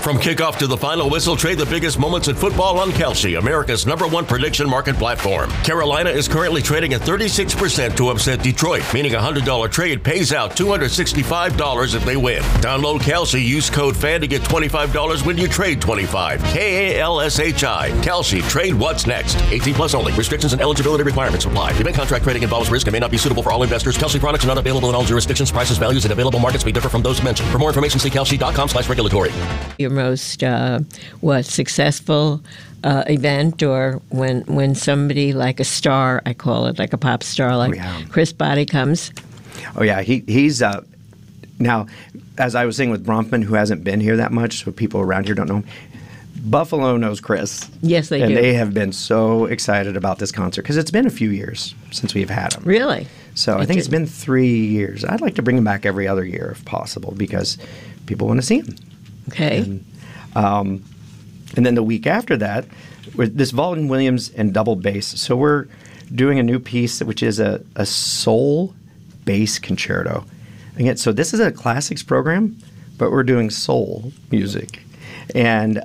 From kickoff to the final whistle, trade the biggest moments in football on Kalshi, America's #1 prediction market platform. Carolina is currently trading at 36% to upset Detroit, meaning a $100 trade pays out $265 if they win. Download Kalshi, use code FAN to get $25 when you trade 25. KALSHI. Kalshi. Trade what's next. 18 plus only. Restrictions and eligibility requirements apply. Event contract trading involves risk and may not be suitable for all investors. Kalshi products are not available in all jurisdictions. Prices, values, and available markets may differ from those mentioned. For more information, see kalshi.com/regulatory. Your most successful event, or when somebody like a star, I call it, like a pop star, like Chris Botti comes? Oh yeah, he's now, as I was saying with Bronfman, who hasn't been here that much, so people around here don't know him. Buffalo knows Chris. Yes, they do. And they have been so excited about this concert because it's been a few years since we've had him. Really? So I think it's been 3 years. I'd like to bring him back every other year if possible because people want to see him. Okay. And then the week after that, this Vaughan Williams and double bass. So we're doing a new piece, which is a soul bass concerto. Again, so this is a classics program, but we're doing soul music. And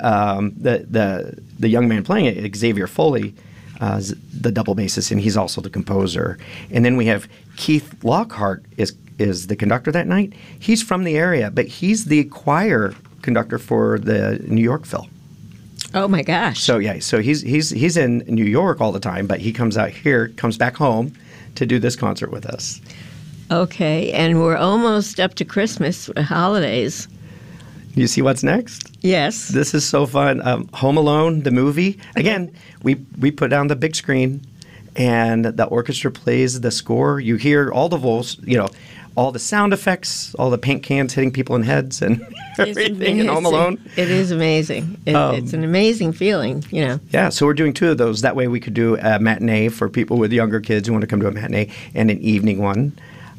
the young man playing it, Xavier Foley, is the double bassist, and he's also the composer. And then we have Keith Lockhart is the conductor that night. He's from the area, but he's the choir conductor for the New York Phil. Oh my gosh! So he's in New York all the time, but he comes out here, comes back home to do this concert with us. Okay, and we're almost up to Christmas holidays. You see what's next? Yes. This is so fun. Home Alone, the movie. Again, we put down the big screen, and the orchestra plays the score. You hear all the voice, all the sound effects, all the paint cans hitting people in heads and everything in Home Alone. It is amazing. It's an amazing feeling, Yeah, so we're doing 2 of those. That way we could do a matinee for people with younger kids who want to come to a matinee and an evening one.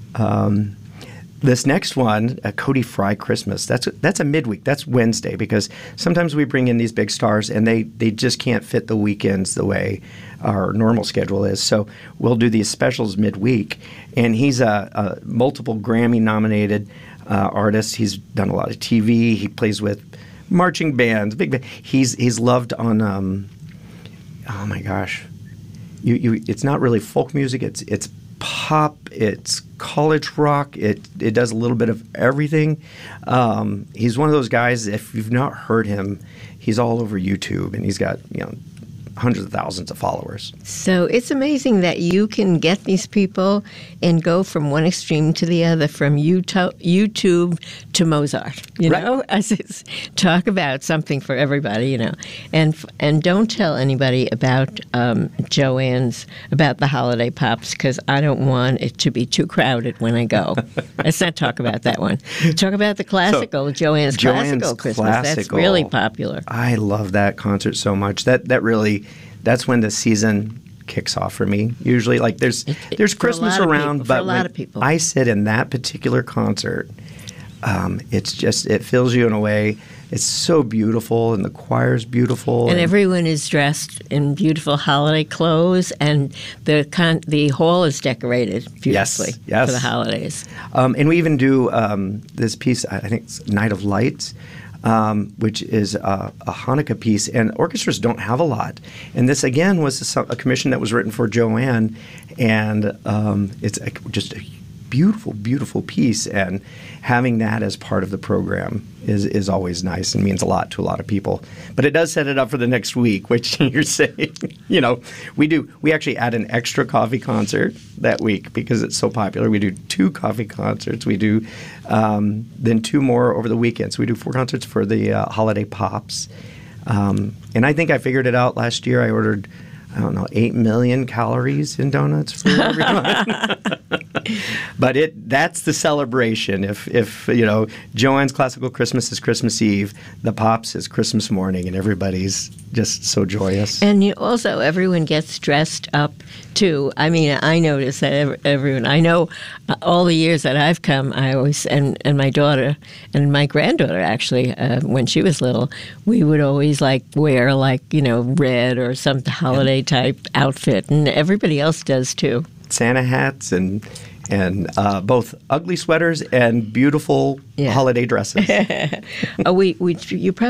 This next one, Cody Fry Christmas, that's a midweek. That's Wednesday because sometimes we bring in these big stars and they just can't fit the weekends the way our normal schedule is. So we'll do these specials midweek. And he's a multiple Grammy-nominated artist. He's done a lot of TV. He plays with marching bands, big band. He's loved on, oh my gosh, it's not really folk music. It's pop, it's college rock, it does a little bit of everything. He's one of those guys, if you've not heard him, he's all over YouTube, and he's got, hundreds of thousands of followers. So it's amazing that you can get these people and go from one extreme to the other, from YouTube to Mozart. Talk about something for everybody, And don't tell anybody about Joanne's, about the holiday pops, because I don't want it to be too crowded when I go. Let's not talk about that one. Talk about the classical, Joanne's Classical Christmas. That's really popular. I love that concert so much. That really, that's when the season kicks off for me. Usually, there's Christmas around, but when I sit in that particular concert, it fills you in a way. It's so beautiful, and the choir's beautiful, and everyone is dressed in beautiful holiday clothes, and the hall is decorated beautifully for the holidays. And we even do this piece. I think it's Night of Lights. Which is a Hanukkah piece, and orchestras don't have a lot. And this, again, was a commission that was written for Joanne, and it's just a beautiful, beautiful piece, and having that as part of the program is always nice and means a lot to a lot of people. But it does set it up for the next week, which you're saying, we actually add an extra coffee concert that week because it's so popular. We do 2 coffee concerts. We do then 2 more over the weekend. So we do 4 concerts for the holiday pops. And I think I figured it out last year. I ordered, 8 million calories in donuts for everyone. But that's the celebration. If Joanne's Classical Christmas is Christmas Eve, the Pops is Christmas morning, and everybody's just so joyous. And also, everyone gets dressed up too. I mean, I notice that everyone. I know all the years that I've come, I always and my daughter and my granddaughter actually, when she was little, we would always wear red or some holiday type outfit, and everybody else does too. Santa hats and both ugly sweaters and beautiful holiday dresses. You probably